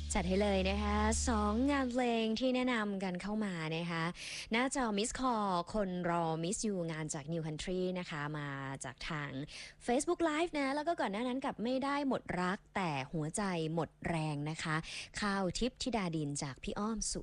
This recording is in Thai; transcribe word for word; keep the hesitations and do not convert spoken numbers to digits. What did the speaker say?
จัดให้เลยนะคะสองงานเพลงที่แนะนำกันเข้ามานะคะหน้าจอ Miss Call คนรอ Miss You งานจาก New Country นะคะมาจากทาง Facebook Live นะแล้วก็ก่อนหน้านั้นกับไม่ได้หมดรักแต่หัวใจหมดแรงนะคะข้าวทิพย์ธิดาดินจากพี่อ้อมสุ